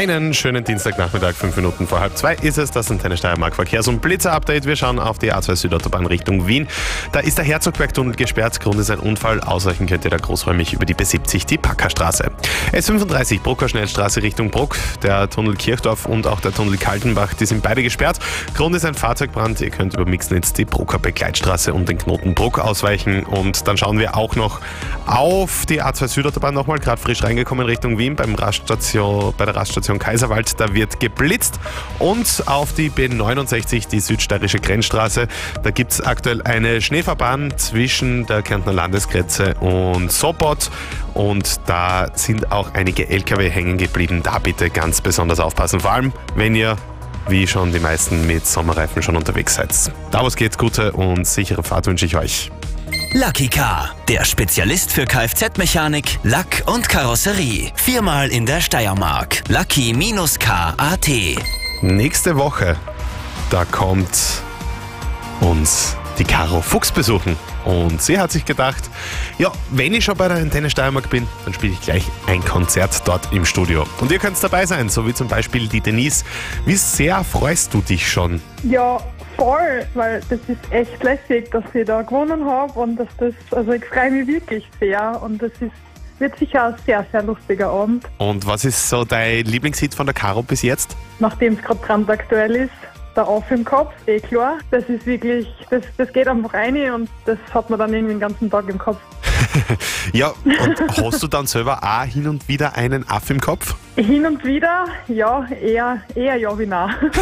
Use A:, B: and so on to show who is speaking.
A: Einen schönen Dienstagnachmittag, 5 Minuten vor 1:30 ist es, das Antenne Steiermark Verkehrs- und Blitzer-Update. Wir schauen auf die A2 Südautobahn Richtung Wien. Da ist der Herzogbergtunnel gesperrt, Grund ist ein Unfall. Ausweichen könnt ihr da großräumig über die B70, die Packerstraße. S35 Brucker Schnellstraße Richtung Bruck, der Tunnel Kirchdorf und auch der Tunnel Kaltenbach, die sind beide gesperrt. Grund ist ein Fahrzeugbrand. Ihr könnt über Mixnitz die Brucker Begleitstraße und den Knoten Bruck ausweichen. Und dann schauen wir auch noch auf die A2 Südautobahn nochmal, gerade frisch reingekommen Richtung Wien bei der Raststation Kaiserwald, da wird geblitzt. Und auf die B69, die südsteirische Grenzstraße, da gibt es aktuell eine Schneefahrbahn zwischen der Kärntner Landesgrenze und Sopot. Und da sind auch einige LKW hängen geblieben. Da bitte ganz besonders aufpassen, vor allem wenn ihr wie schon die meisten mit Sommerreifen schon unterwegs seid. Da was geht's, gute und sichere Fahrt wünsche ich euch.
B: Lucky Car, der Spezialist für Kfz-Mechanik, Lack und Karosserie. 4-mal in der Steiermark. Lucky-Car.at.
A: Nächste Woche, da kommt uns die Caro Fuchs besuchen. Und sie hat sich gedacht, ja, wenn ich schon bei der Antenne Steiermark bin, dann spiele ich gleich ein Konzert dort im Studio. Und ihr könnt dabei sein, so wie zum Beispiel die Denise. Wie sehr freust du dich schon?
C: Ja, voll, weil das ist echt lässig, dass ich da gewonnen habe und also ich freue mich wirklich sehr und wird sicher ein sehr, sehr lustiger Abend.
A: Und was ist so dein Lieblingshit von der Caro bis jetzt?
C: Nachdem es gerade brandaktuell ist, der Auf im Kopf, klar. Das ist wirklich, das geht einfach rein und das hat man dann irgendwie den ganzen Tag im Kopf.
A: Ja, und hast du dann selber auch hin und wieder einen Aff im Kopf?
C: Hin und wieder, ja, eher ja wie nein.